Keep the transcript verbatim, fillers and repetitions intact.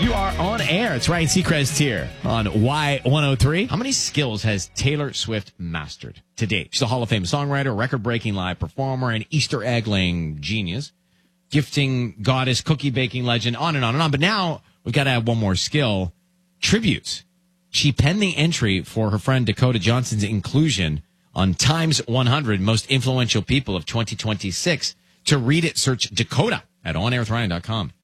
You are on air. It's Ryan Seacrest here on Y one oh three. How many skills has Taylor Swift mastered to date? She's a Hall of Fame songwriter, record-breaking live performer, and Easter egg-laying genius, gifting goddess, cookie-baking legend, on and on and on. But now we've got to add one more skill, tributes. She penned the entry for her friend Dakota Johnson's inclusion on Time's one hundred Most Influential People of twenty twenty-six. To read it, search Dakota at on air with ryan dot com.